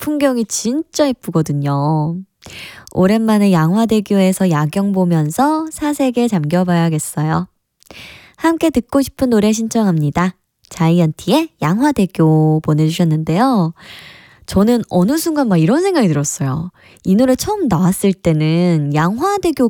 풍경이 진짜 예쁘거든요. 오랜만에 양화대교에서 야경 보면서 사색에 잠겨봐야겠어요. 함께 듣고 싶은 노래 신청합니다. 자이언티의 양화대교 보내주셨는데요. 저는 어느 순간 막 이런 생각이 들었어요. 이 노래 처음 나왔을 때는 양화대교